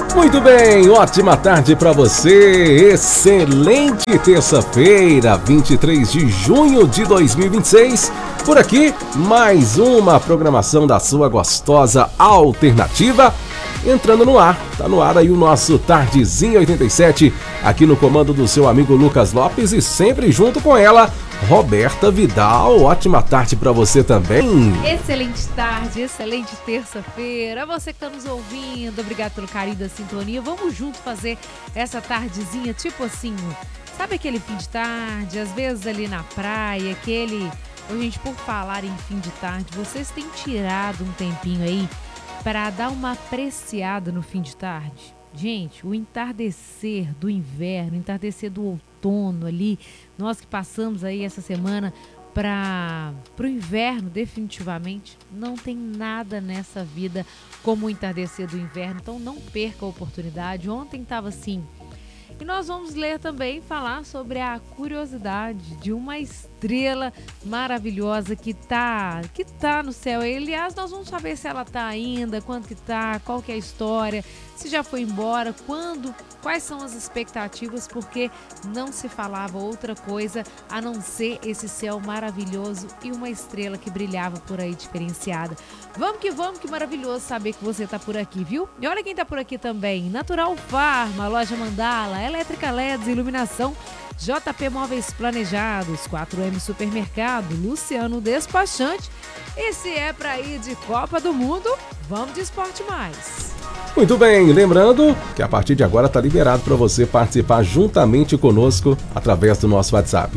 Muito bem, ótima tarde para você, excelente terça-feira, 23 de junho de 2026. Por aqui, mais uma programação da sua gostosa alternativa, entrando no ar. Tá no ar aí o nosso Tardezinha 87, aqui no comando do seu amigo Lucas Lopes e sempre junto com ela, Roberta Vidal. Ótima tarde para você também. Excelente tarde, excelente terça-feira. Você que está nos ouvindo, obrigado pelo carinho da sintonia. Vamos junto fazer essa tardezinha, tipo assim, sabe aquele fim de tarde, às vezes ali na praia, aquele... Ô, gente, por falar em fim de tarde, vocês têm tirado um tempinho aí para dar uma apreciada no fim de tarde? Gente, o entardecer do inverno, o entardecer do outono ali, nós que passamos aí essa semana para o inverno definitivamente, não tem nada nessa vida como o entardecer do inverno, então não perca a oportunidade. Ontem estava assim. E nós vamos ler também, falar sobre a curiosidade de uma estrela maravilhosa que tá no céu. E, aliás, nós vamos saber se ela tá ainda, quanto que tá, qual que é a história, se já foi embora, quando, quais são as expectativas, porque não se falava outra coisa a não ser esse céu maravilhoso e uma estrela que brilhava por aí diferenciada. Vamos, que maravilhoso saber que você tá por aqui, viu? E olha quem tá por aqui também, Natural Farma, Loja Mandala, Elétrica LEDs, Iluminação, JP Móveis Planejados, 4M Supermercado, Luciano Despachante. E se é pra ir de Copa do Mundo, vamos de Esporte Mais. Muito bem, lembrando que a partir de agora está liberado para você participar juntamente conosco através do nosso WhatsApp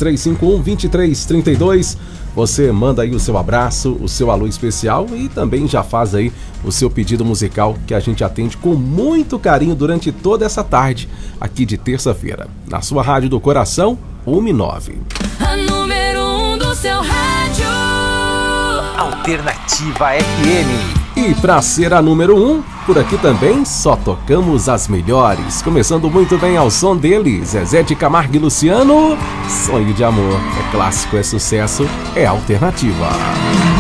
3351-2332. Você manda aí o seu abraço, o seu alô especial e também já faz aí o seu pedido musical que a gente atende com muito carinho durante toda essa tarde aqui de terça-feira. Na sua Rádio do Coração, 1/9. A número 1 do seu rádio. Alternativa FM. E para ser a número 1, por aqui também só tocamos as melhores. Começando muito bem ao som dele, Zezé de Camargo e Luciano. Sonho de amor, é clássico, é sucesso, é alternativa.